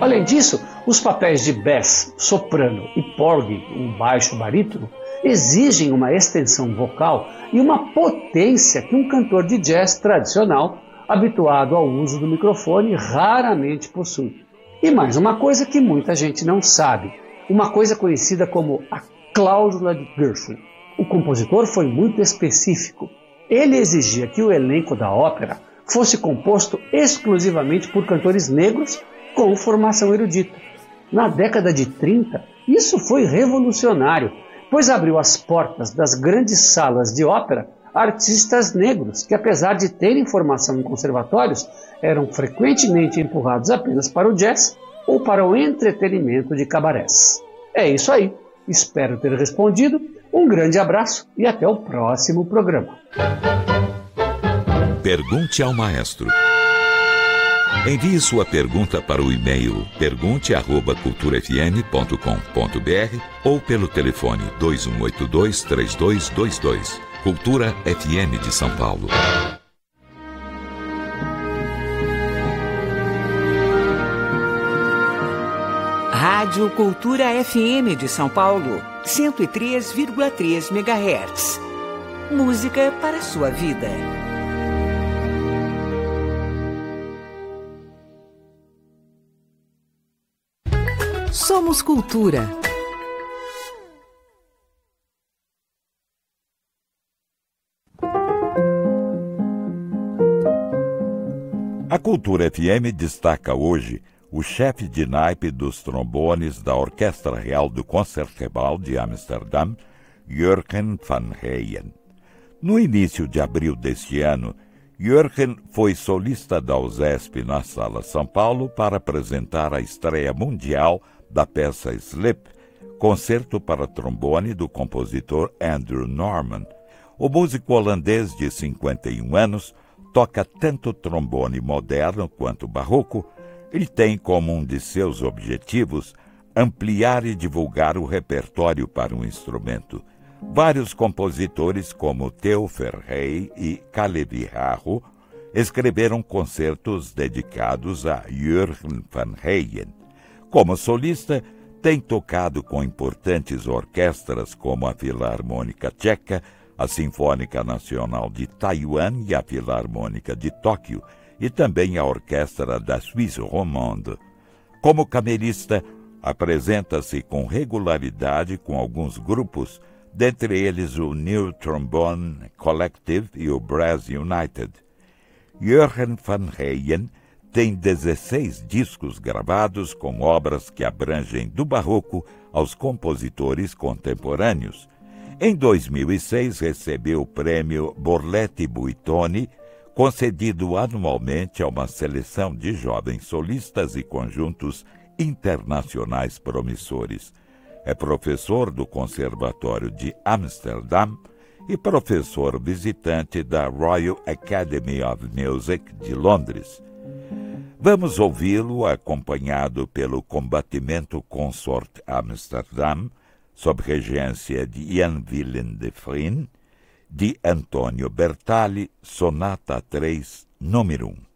Além disso, os papéis de bass, soprano e porgy, um baixo barítono, exigem uma extensão vocal e uma potência que um cantor de jazz tradicional, habituado ao uso do microfone, raramente possui. E mais uma coisa que muita gente não sabe, uma coisa conhecida como a cláusula de Gershwin. O compositor foi muito específico. Ele exigia que o elenco da ópera fosse composto exclusivamente por cantores negros com formação erudita. Na década de 30, isso foi revolucionário, pois abriu as portas das grandes salas de ópera a artistas negros que, apesar de terem formação em conservatórios, eram frequentemente empurrados apenas para o jazz ou para o entretenimento de cabarés. É isso aí. Espero ter respondido. Um grande abraço e até o próximo programa. Pergunte ao maestro. Envie sua pergunta para o e-mail pergunte@culturafm.com.br ou pelo telefone 2182-3222. Cultura FM de São Paulo. Rádio Cultura FM de São Paulo, 103,3 MHz. Música para a sua vida. Somos Cultura. A Cultura FM destaca hoje o chefe de naipe dos trombones da Orquestra Real do Concertgebouw de Amsterdã, Jurgen van Heyen. No início de abril deste ano, Jurgen foi solista da USESP na Sala São Paulo para apresentar a estreia mundial da peça Sleep, concerto para trombone do compositor Andrew Norman. O músico holandês de 51 anos toca tanto trombone moderno quanto barroco e tem como um de seus objetivos ampliar e divulgar o repertório para o instrumento. Vários compositores como Theo Verhey e Kalevi Raro escreveram concertos dedicados a Jurgen van Heyen. Como solista, tem tocado com importantes orquestras como a Filarmônica Tcheca, a Sinfônica Nacional de Taiwan e a Filarmônica de Tóquio, e também a Orquestra da Suisse Romande. Como camerista, apresenta-se com regularidade com alguns grupos, dentre eles o New Trombone Collective e o Brass United. Jurgen van Heyen tem 16 discos gravados com obras que abrangem do barroco aos compositores contemporâneos. Em 2006, recebeu o prêmio Borletti Buitoni, concedido anualmente a uma seleção de jovens solistas e conjuntos internacionais promissores. É professor do Conservatório de Amsterdã e professor visitante da Royal Academy of Music de Londres. Vamos ouvi-lo acompanhado pelo Combatimento Consort Amsterdã, sob regência de Jan Willem de Vries, de Antônio Bertali, Sonata 3, número 1.